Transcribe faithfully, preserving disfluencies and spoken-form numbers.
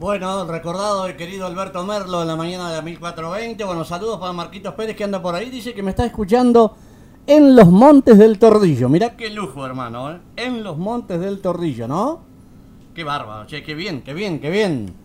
Bueno, recordado el querido Alberto Merlo en la mañana de la mil cuatrocientos veinte. Bueno, saludos para Marquitos Pérez que anda por ahí. Dice que me está escuchando en los Montes del Tordillo. Mirá qué lujo, hermano, ¿eh? En los Montes del Tordillo, ¿no? Qué bárbaro, che, qué bien, qué bien, qué bien.